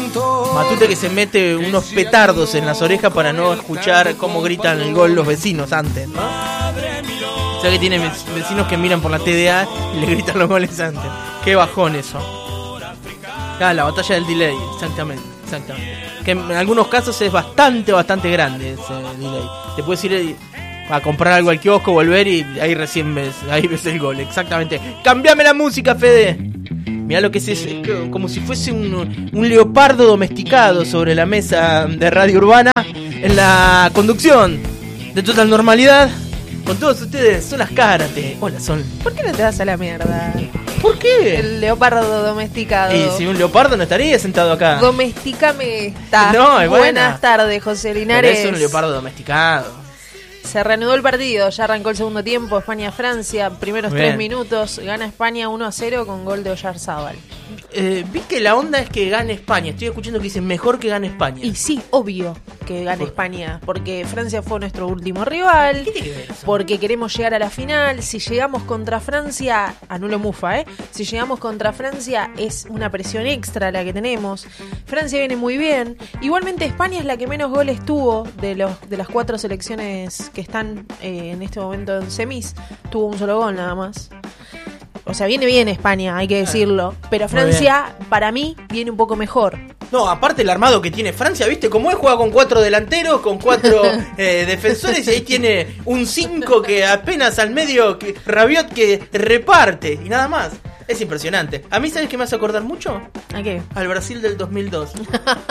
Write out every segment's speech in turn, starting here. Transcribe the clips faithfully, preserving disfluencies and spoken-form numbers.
Matute que se mete unos petardos en las orejas para no escuchar cómo gritan el gol los vecinos antes, ¿no? O sea que tiene vecinos que miran por la T D A y le gritan los goles antes. Qué bajón eso. Ah, la batalla del delay, exactamente, exactamente. Que en algunos casos es bastante, bastante grande ese delay. Te puedes ir a comprar algo al kiosco, volver y ahí recién ves, ahí ves el gol, exactamente. ¡Cambiame la música, Fede! Mirá lo que es eso, como si fuese un, un leopardo domesticado sobre la mesa de Radio Urbana en la conducción de Total Normalidad. Con todos ustedes, Sol Azcárate. Hola, Sol. ¿Por qué no te vas a la mierda? ¿Por qué? El leopardo domesticado. Y si un leopardo no estaría sentado acá. Domestícame esta. No, es buena. Buenas tardes, José Linares. Pero es un leopardo domesticado. Se reanudó el partido, ya arrancó el segundo tiempo, España-Francia, primeros Bien. tres minutos, gana España uno a cero con gol de Oyarzábal. Eh, vi que la onda es que gane España. Estoy escuchando que dicen mejor que gane España. Y sí, obvio que gane ¿Por? España, porque Francia fue nuestro último rival, ¿Qué tiene que ver eso? porque queremos llegar a la final. Si llegamos contra Francia, anulo Mufa, ¿eh? Si llegamos contra Francia es una presión extra la que tenemos. Francia viene muy bien. Igualmente España es la que menos goles tuvo de los de las cuatro selecciones que están eh, en este momento en semis. Tuvo un solo gol nada más. O sea, viene bien España, hay que decirlo. Pero Francia, para mí, viene un poco mejor. No, aparte el armado que tiene Francia, ¿viste cómo es? Juega con cuatro delanteros, con cuatro eh, defensores y ahí tiene un cinco que apenas al medio, que Rabiot que reparte y nada más. Es impresionante. A mí, ¿sabes qué me hace acordar mucho? ¿A qué? Al Brasil del dos mil dos.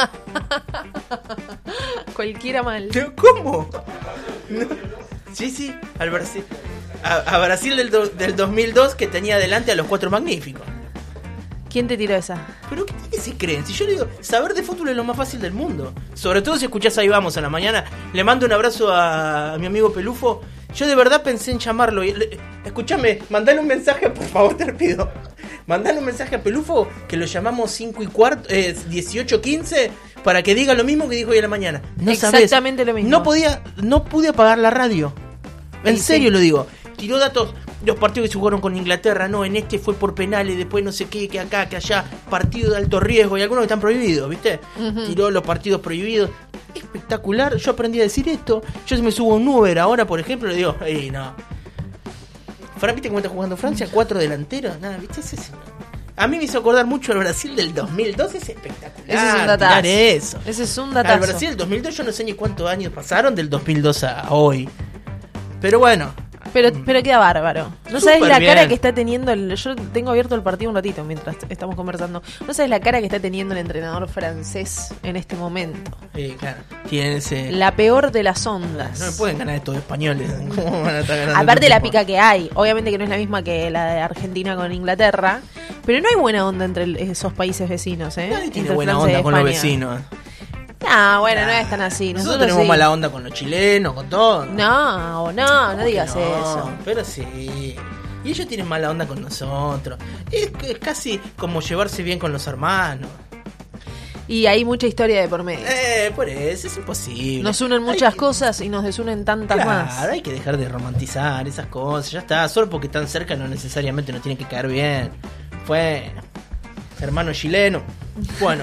Cualquiera mal. ¿Cómo? No. Sí, sí, al Brasil. A, a Brasil del, do, del dos mil dos que tenía adelante a los cuatro magníficos. ¿Quién te tiró esa? ¿Pero qué, qué se creen? Si yo le digo, saber de fútbol es lo más fácil del mundo. Sobre todo si escuchás Ahí Vamos a la mañana. Le mando un abrazo a, a mi amigo Pelufo. Yo de verdad pensé en llamarlo. Y le, escuchame, mandale un mensaje, por favor, te lo pido. Mandale un mensaje a Pelufo que lo llamamos cinco y cuarto, eh, dieciocho quince, para que diga lo mismo que dijo hoy a la mañana. No Exactamente sabés, lo mismo. No podía, no pude apagar la radio. En Sí, serio sí. lo digo. Tiró datos, los partidos que se jugaron con Inglaterra, no, en este fue por penales, después no sé qué, que acá, que allá, partido de alto riesgo y algunos que están prohibidos, ¿viste? Uh-huh. Tiró los partidos prohibidos. Espectacular, yo aprendí a decir esto. Yo si me subo a un Uber ahora, por ejemplo, le digo, ey, no. Fran, ¿viste cómo está jugando Francia? Cuatro delanteros, nada, ¿viste? Ese es... A mí me hizo acordar mucho al Brasil del dos mil dos, es espectacular. Ese es un datazo. Tirar eso. Ese es un datazo. Al Brasil del dos mil dos yo no sé ni cuántos años pasaron del dos mil dos a hoy. Pero bueno. Pero, pero queda bárbaro. No Súper sabes la bien. cara que está teniendo el... Yo tengo abierto el partido un ratito mientras estamos conversando. No sabes la cara que está teniendo el entrenador francés en este momento. Sí, claro. Tienen ese... La peor de las ondas. No me pueden ganar estos españoles. ¿Cómo van a estar ganando Aparte estos la tipos? pica que hay. Obviamente que no es la misma que la de Argentina con Inglaterra. Pero no hay buena onda entre el- esos países vecinos, ¿eh? Nadie tiene Entre buena Francia y onda con los España. vecinos. No, bueno, no es tan así. Nosotros, Nosotros, tenemos sí. mala onda con los chilenos, con todo. No, no, no ¿Cómo digas que no? eso. Pero sí. Y ellos tienen mala onda con nosotros. Es, es casi como llevarse bien con los hermanos. Y hay mucha historia de por medio. Eh, por eso es imposible. Nos unen Hay muchas que- cosas y nos desunen tantas Claro, más. hay que dejar de romantizar esas cosas. Ya está, solo porque están cerca no necesariamente nos tienen que caer bien. Bueno, hermano chileno. Bueno,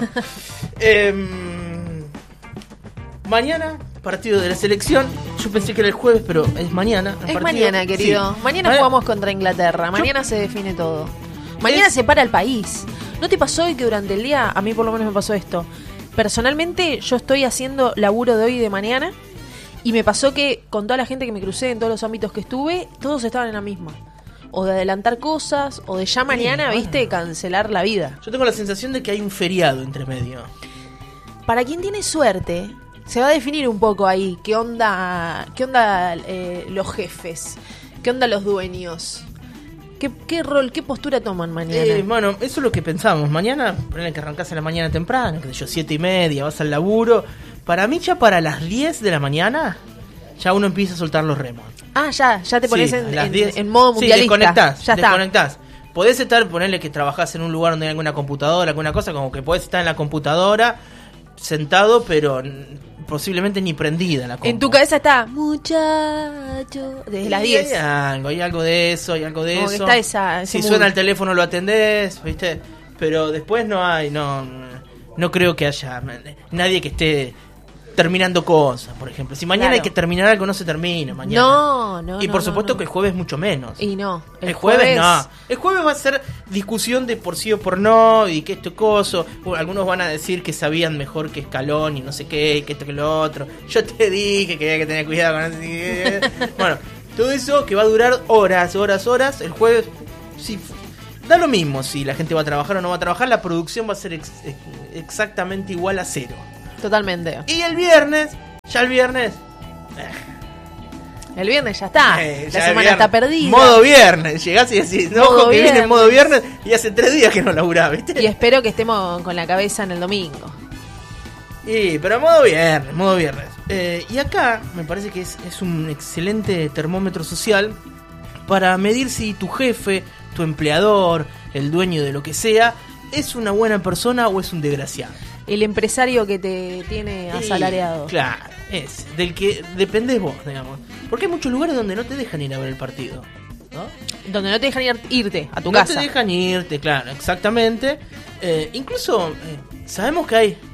em, mañana partido de la selección. Yo pensé que era el jueves, pero es mañana. el Es partido. mañana, querido. Sí. Mañana jugamos contra Inglaterra. Mañana se define todo. Mañana Es- se para el país. ¿No te pasó hoy que durante el día, a mí por lo menos me pasó esto? Personalmente, yo estoy haciendo laburo de hoy y de mañana. Y me pasó que con toda la gente que me crucé en todos los ámbitos que estuve, todos estaban en la misma. O de adelantar cosas, o de ya mañana, bueno. viste, cancelar la vida. Yo tengo la sensación de que hay un feriado entre medio. Para quien tiene suerte, se va a definir un poco ahí qué onda, qué onda eh, los jefes, qué onda los dueños, qué, qué rol, qué postura toman mañana. Eh, bueno, eso es lo que pensamos. Mañana, ponele que arrancás a la mañana temprano, que sé yo, siete y media, vas al laburo. Para mí ya para las diez de la mañana, ya uno empieza a soltar los remos. Ah, ya, ya te pones Sí, en, a las en- diez. en modo Sí, mundialista. desconectás, ya está. desconectás. Podés estar, ponerle que trabajás en un lugar donde hay alguna computadora, alguna cosa, como que podés estar en la computadora, sentado, pero n- posiblemente ni prendida la compu. En tu cabeza está, muchacho, desde las Y diez. Hay algo, hay algo de eso, hay algo de Como que eso. está esa- ese si mood. suena el teléfono lo atendés, ¿viste? Pero después no hay, no. no creo que haya nadie que esté terminando cosas, por ejemplo. Si mañana Claro. hay que terminar algo, no se termina mañana. No, no, Y por no, supuesto no. que el jueves mucho menos. Y no, El, jueves, no. El jueves va a ser discusión de por sí o por no, y que esto coso. Bueno, algunos van a decir que sabían mejor que Scaloni, no sé qué, que esto que lo otro. Yo te dije que había que tener cuidado con eso. Bueno, todo eso que va a durar horas, horas, horas. El jueves, sí, da lo mismo si la gente va a trabajar o no va a trabajar. La producción va a ser ex- ex- exactamente igual a cero. Totalmente. Y el viernes, ya el viernes... El viernes ya está. Eh, La ya el semana viernes. está perdida. Modo viernes. Llegás y decís, no, Modo ojo que viene viernes. el modo viernes y hace tres días que no laburás, ¿viste? Y espero que estemos con la cabeza en el domingo. Y, pero modo viernes, modo viernes. Eh, y acá me parece que es, es un excelente termómetro social para medir si tu jefe, tu empleador, el dueño de lo que sea, es una buena persona o es un desgraciado. El empresario que te tiene asalariado. Y, claro, es del que dependés vos, digamos. Porque hay muchos lugares donde no te dejan ir a ver el partido, ¿no? Donde no te dejan ir- irte a tu no casa. te dejan irte, claro, exactamente. Eh, incluso eh, sabemos que hay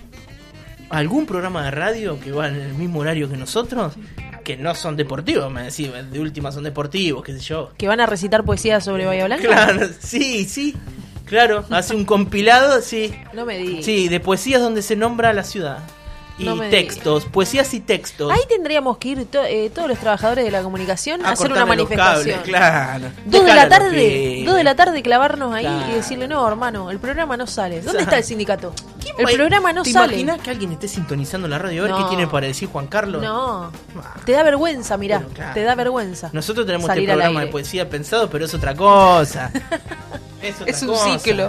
algún programa de radio que va en el mismo horario que nosotros, que no son deportivos, me decís, de última son deportivos, qué sé yo. Que van a recitar poesía sobre Bahía Blanca. Claro, sí, sí, claro, hace un compilado, sí, No me digas. sí, de poesías donde se nombra la ciudad. Y No me textos, poesías y textos. Ahí tendríamos que ir to- eh, todos los trabajadores de la comunicación a, A hacer una cortarle los manifestación. cables, claro. Dos de Dejalo la a los tarde, pibes. dos de la tarde clavarnos ahí Claro. y decirle, no, hermano, el programa no sale. ¿Dónde Claro. está el sindicato? ¿Quién El va a- programa no ¿Te sale. imaginas que alguien esté sintonizando la radio a ver No. qué tiene para decir Juan Carlos? No. Ah. Te da vergüenza, mirá. Pero claro. Te da vergüenza. Nosotros tenemos Salir este al programa aire. de poesía pensado, pero es otra cosa. Es, otra Es un cosa. ciclo.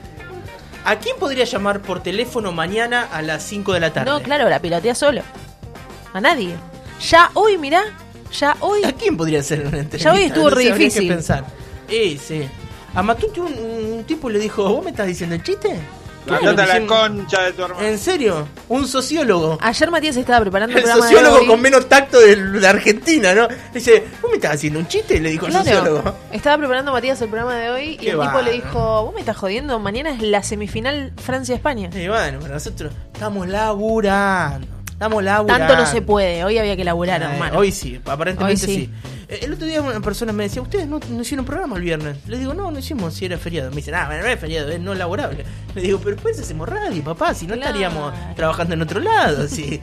¿A quién podría llamar por teléfono mañana a las cinco de la tarde? No, claro, la pilotea solo. A nadie. Ya hoy, mirá, ya hoy. ¿A quién podría ser una entrevista? Ya hoy estuvo No re sé, habría difícil. que pensar. Eh, sí. A Matute un, un tipo le dijo, ¿vos me estás diciendo el chiste? Claro, Andate a la diciendo- concha de tu hermano. ¿En serio? Un sociólogo. Ayer Matías estaba preparando el El programa sociólogo de hoy. con menos tacto de, de Argentina, ¿no? Dice, ¿vos me estás haciendo un chiste? Le dijo el Claro, sociólogo. estaba preparando Matías el programa de hoy y Qué el tipo bárbaro. le dijo, vos me estás jodiendo, mañana es la semifinal Francia-España. Y bueno, pero nosotros estamos laburando. Estamos laburando. Tanto no se puede, hoy había que laburar, Eh, hermano. Hoy sí, aparentemente Hoy sí. sí. Eh, El otro día una persona me decía, ¿ustedes no, no hicieron programa el viernes? Le digo, no, no hicimos, si era feriado. Me dicen, ah, bueno, no es feriado, es no laborable. Le digo, pero después hacemos radio, papá, si no Claro. estaríamos trabajando en otro lado, sí.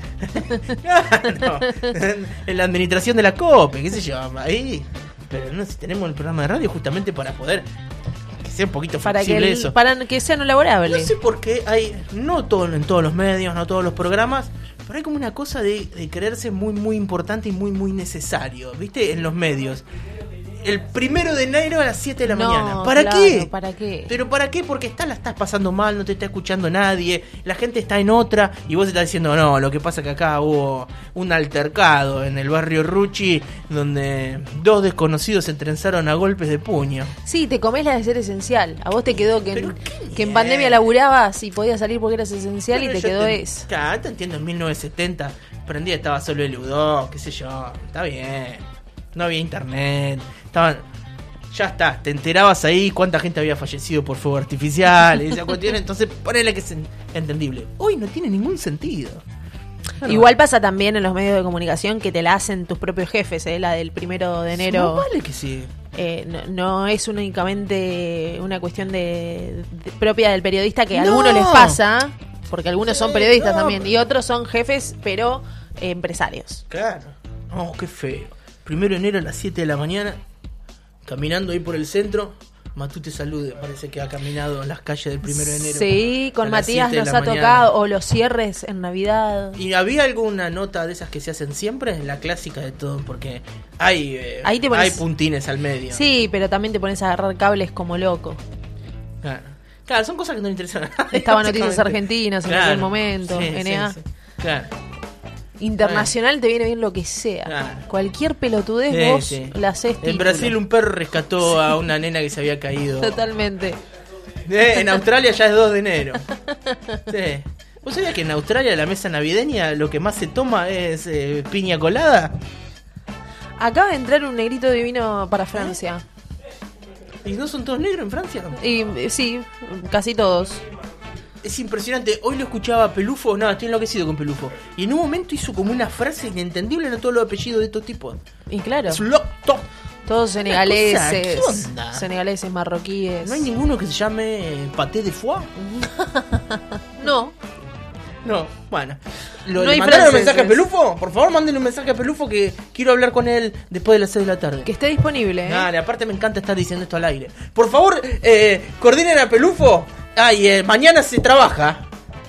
Claro, en la administración de la COPE, qué sé yo, ahí. Pero no, si tenemos el programa de radio justamente para poder que sea un poquito para que, flexible el- eso. para que sea no laborable. No sé por qué hay, no todo, en todos los medios, no todos los programas, pero hay como una cosa de, de creerse muy, muy importante y muy, muy necesario, ¿viste? En los medios. El primero de enero a las siete de la No, mañana. ¿Para claro, qué? ¿para qué? ¿Pero para qué? Porque está, la estás pasando mal, no te está escuchando nadie, la gente está en otra y vos estás diciendo, no, lo que pasa que acá hubo un altercado en el barrio Ruchi donde dos desconocidos se trenzaron a golpes de puño. Sí, te comés la de ser esencial. A vos te quedó que Pero en, qué que en bien. pandemia laburabas y podías salir porque eras esencial Pero y te yo quedó te- eso. Claro, te entiendo, en mil novecientos setenta prendía, estaba solo el U dos, qué sé yo, está bien. No había internet, estaban... Ya está, te enterabas ahí cuánta gente había fallecido por fuego artificial y esa cuestión, entonces ponele que es en- entendible. Hoy no tiene ningún sentido. Claro. Igual pasa también en los medios de comunicación que te la hacen tus propios jefes, ¿eh? La del primero de enero. No vale que sí. Eh, no, no es únicamente una cuestión de, de- propia del periodista que a No. algunos les pasa, porque algunos son Sí, periodistas no. también, y otros son jefes, pero eh, empresarios. Claro. Oh, qué feo. Primero de enero a las siete de la mañana, caminando ahí por el centro. Matute salude, parece que ha caminado en las calles del primero de enero. Sí, con a las Matías siete de nos la ha mañana. tocado, o los cierres en Navidad. ¿Y había alguna nota de esas que se hacen siempre? La clásica de todo, porque hay, eh, Ahí te pones- hay puntines al medio. Sí, pero también te pones a agarrar cables como loco. Claro. Claro, son cosas que no le interesan a nadie. Estaba Noticias básicamente. Argentinas en Claro. aquel momento, Sí, N A. sí, sí. Claro. Internacional te viene bien lo que sea. Claro. Cualquier pelotudez Sí, vos sí. la haces En título. Brasil un perro rescató a una nena que se había caído. Totalmente. Eh, en Australia ya es dos de enero. Sí. ¿Vos sabías que en Australia la mesa navideña lo que más se toma es eh, piña colada? Acaba de entrar un negrito divino para Francia. ¿Y no son todos negros en Francia? Y eh, sí, casi todos. es impresionante. Hoy lo escuchaba a Pelufo, no, estoy enloquecido con Pelufo. Y en un momento hizo como una frase inentendible a todos los apellidos de estos tipos. Y claro. Es un loco. Todos senegaleses. Cosa, ¿qué onda? Senegaleses, marroquíes. ¿No hay ninguno que se llame Paté de Foie? No. No, bueno. ¿Lo, No ¿Le hay mandaron un franceses. mensaje a Pelufo? Por favor, mándenle un mensaje a Pelufo que quiero hablar con él después de las seis de la tarde. Que esté disponible, ¿eh? Dale, aparte me encanta estar diciendo esto al aire. Por favor, eh, coordinen a Pelufo. Ay, eh, mañana se trabaja.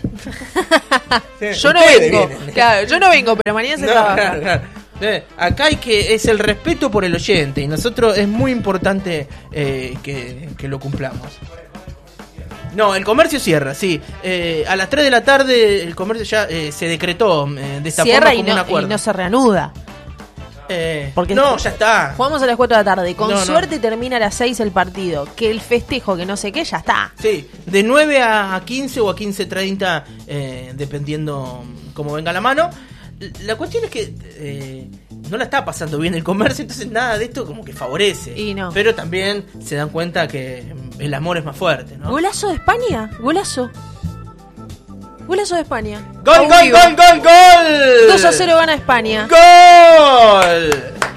Yo no Ustedes vengo. vienen. Claro, yo no vengo, pero mañana se No, trabaja. claro, claro. Eh, acá hay que es el respeto por el oyente y nosotros es muy importante eh, que, que lo cumplamos. No, el comercio cierra, sí. Eh, a las tres de la tarde el comercio ya eh, se decretó eh, de esta Cierra forma y como no, un acuerdo. y no se reanuda. Eh, Porque no, ya está. Jugamos a las cuatro de la tarde. Con No, no. suerte termina a las seis el partido. Que el festejo, que no sé qué, ya está. Sí, de nueve a quince o a quince treinta, eh, dependiendo cómo venga la mano. La cuestión es que eh, no la está pasando bien el comercio, entonces nada de esto como que favorece. Y no. Pero también se dan cuenta que el amor es más fuerte, ¿no? ¿Golazo de España? Golazo. Golazo de España. ¡Gol, A gol, un vivo. gol, gol, gol! dos a cero gana España. ¡Gol!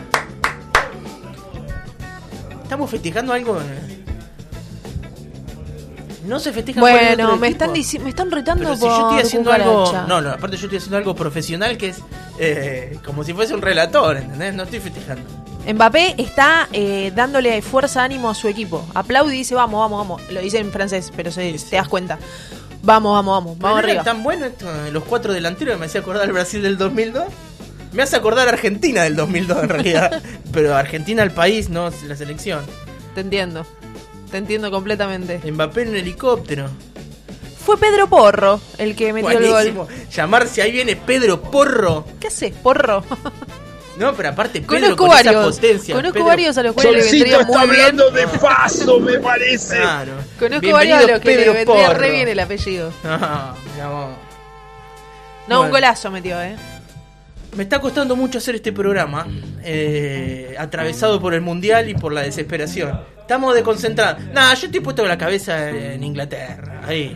Estamos festejando algo. No se festeja por el Bueno, otro me equipo. están, dici- me están retando Pero si por yo estoy haciendo algo. cucaracha. No, no, aparte yo estoy haciendo algo profesional que es eh, como si fuese un relator, ¿entendés? No estoy festejando. Mbappé está eh, dándole fuerza, ánimo a su equipo. Aplaude y dice, vamos, vamos, vamos. Lo dice en francés, pero se, te das cuenta. Vamos, vamos, vamos. Pero Vamos no era arriba. tan bueno esto, eh, los cuatro delanteros que me hacía acordar al Brasil del dos mil dos. Me hace acordar a Argentina del dos mil dos en realidad. Pero Argentina el país, no la selección. Te entiendo. Te entiendo completamente. Mbappé en un helicóptero. Fue Pedro Porro el que metió el Buenísimo. gol. Llamarse ahí viene Pedro Porro. ¿Qué haces, Porro? No, pero aparte Pedro Conozco con esa varios. potencia. Conozco Pedro- varios a los cuales le Solcito vendría está muy bien. hablando de paso, me parece. Claro. Conozco Bienvenido, varios a los que Pedro le vendría Porro. re bien el apellido. Ah, mi amor. No, Bueno. un golazo metió, ¿eh? Me está costando mucho hacer este programa, eh, atravesado por el mundial y por la desesperación. Estamos desconcentrados. Nah, yo estoy puesto con la cabeza en Inglaterra. Ahí.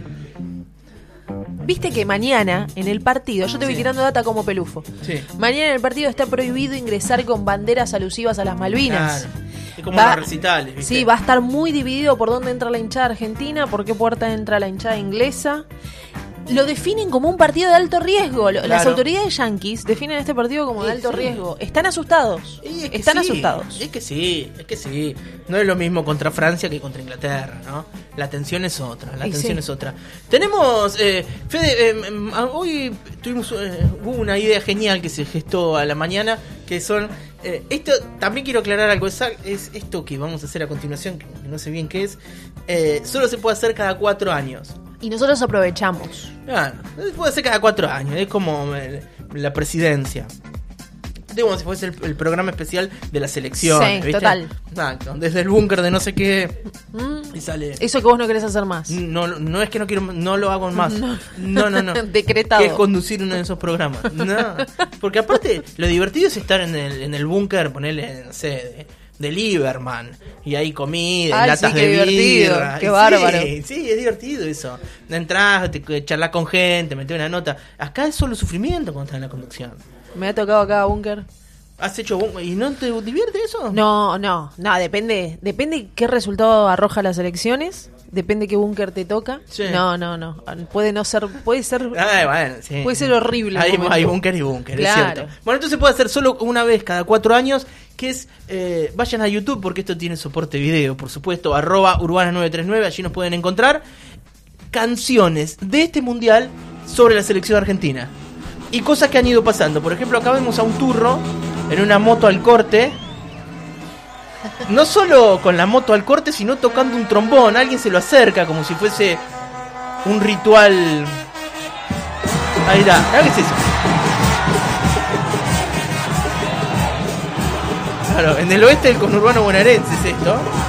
Viste que mañana en el partido, yo te voy Sí. tirando data como pelufo. Sí. Mañana en el partido está prohibido ingresar con banderas alusivas a las Malvinas. Claro. Es como Va- los recitales, ¿viste? Sí, va a estar muy dividido por dónde entra la hinchada argentina, por qué puerta entra la hinchada inglesa. Lo definen como un partido de alto riesgo. Lo- Las Claro. autoridades yanquis definen este partido como de Sí, alto sí. riesgo. Están asustados. Y es que Están sí, asustados. Es que sí, es que sí. No es lo mismo contra Francia que contra Inglaterra, ¿no? La tensión es otra, la Y tensión sí. es otra. Tenemos, eh, Fede, eh, em, a- hoy tuvimos eh, hubo una idea genial que se gestó a la mañana, que son, eh, esto, también quiero aclarar algo, es, es esto que vamos a hacer a continuación, que no sé bien qué es, eh, solo se puede hacer cada cuatro años. Y nosotros aprovechamos. Claro, se puede hacer cada cuatro años, es como eh, la presidencia. Es como si fuese el, el programa especial de la selección. Sí, ¿viste? total. Exacto, desde el búnker de no sé qué ¿Mm? y sale. Eso que vos no querés hacer más. No, no es que no quiero, no lo hago más. No. No, no, no. Decretado. Que es conducir uno de esos programas. No, porque aparte lo divertido es estar en el, en el búnker, ponerle, no sé, de, de Lieberman y hay comida, y Ay, latas sí, qué de divertido, birra. qué Y bárbaro. Sí, sí, es divertido eso. Entrás, te charlas con gente, metés una nota. Acá es solo sufrimiento cuando estás en la conducción. Me ha tocado acá búnker. ¿Has hecho búnker y no te divierte eso? No, no, no, depende, depende qué resultado arroja las elecciones, depende qué búnker te toca. Sí. No, no, no, puede no ser, puede ser, Ay, bueno, sí. puede ser horrible. Hay, un momento. hay búnker y búnker, Claro. es cierto. Bueno, entonces puede hacer solo una vez cada cuatro años, que es, eh, vayan a YouTube porque esto tiene soporte video, por supuesto, arroba urbana nueve tres nueve, allí nos pueden encontrar canciones de este mundial sobre la selección argentina. Y cosas que han ido pasando. Por ejemplo, acá vemos a un turro en una moto al corte. No solo con la moto al corte, sino tocando un trombón. Alguien se lo acerca como si fuese un ritual. Ahí está, mirá qué es eso. Claro, en el oeste del conurbano bonaerense es esto.